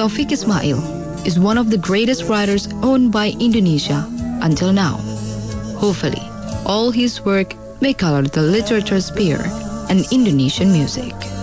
Taufik Ismail is one of the greatest writers owned by Indonesia until now. Hopefully, all his work may color the literature sphere and Indonesian music.